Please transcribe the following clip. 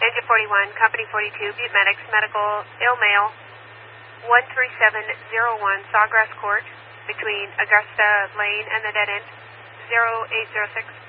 Engine 41, Company 42, Butte Medics, Medical, ill male, 13701 Sawgrass Court, between Augusta Lane and the dead end, 0806.